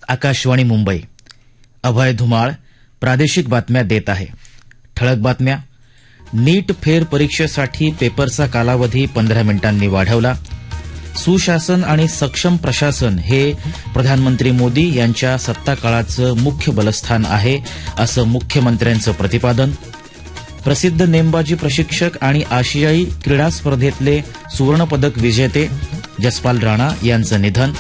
आकाशवाणी मुंबई. अभय धुमाळ प्रादेशिक बातम्या देत आहे. ठळक बातम्या. नीट फेर परीक्षेसाठी पेपरचा कालावधी 15 मिनिटांनी वाढवला. सुशासन आणि सक्षम प्रशासन हे प्रधानमंत्री मोदी यांच्या सत्ताकाळाचं मुख्य बलस्थान आहे, असं मुख्यमंत्र्यांचं प्रतिपादन. प्रसिद्ध नेमबाजी प्रशिक्षक आणि आशियाई क्रीडा स्पर्धेतले सुवर्णपदक विजेते जसपाल राणा यांचं निधन.